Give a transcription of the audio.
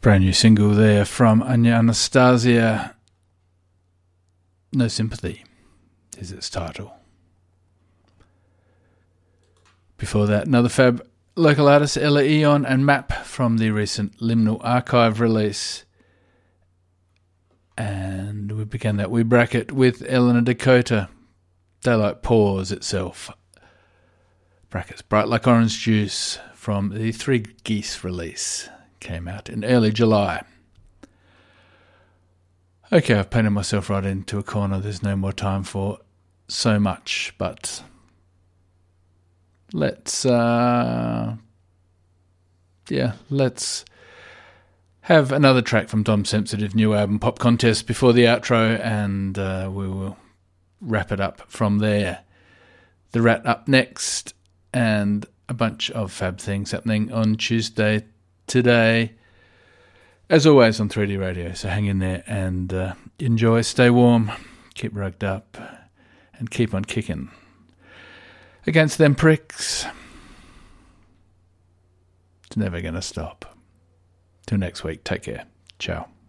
Brand new single there from Anya Anastasia. No Sympathy is its title. Before that, another fab local artist, Ella Eon and Map from the recent Liminal Archive release. And we began that wee bracket with Eleanor Dakota, Daylight Pours itself. Brackets, Bright Like Orange Juice from the Three Geese release. Came out in early July. Okay, I've painted myself right into a corner. There's no more time for so much, but let's have another track from Dom Sensitive new album Pop Contest before the outro, and we will wrap it up from there. The Rat up next, and a bunch of fab things happening on Tuesday today, as always on 3D Radio, so hang in there and enjoy, stay warm, keep rugged up, and keep on kicking against them pricks. It's never going to stop. Till next week, take care. Ciao.